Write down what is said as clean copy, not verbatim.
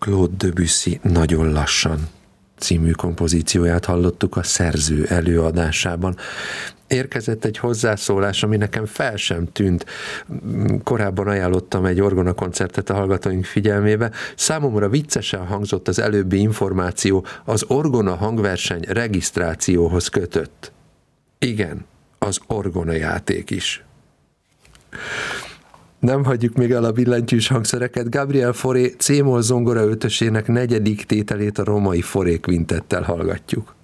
Claude Debussy Nagyon lassan című kompozícióját hallottuk a szerző előadásában. Érkezett egy hozzászólás, ami nekem fel sem tűnt. Korábban ajánlottam egy orgonakoncertet a hallgatóink figyelmébe. Számomra viccesen hangzott az előbbi információ, az orgona hangverseny regisztrációhoz kötött. Igen, az orgonajáték is. Nem hagyjuk még el a billentyűs hangszereket. Gabriel Fauré C-moll zongora ötösének 4. tételét a római Fauré kvintettel hallgatjuk.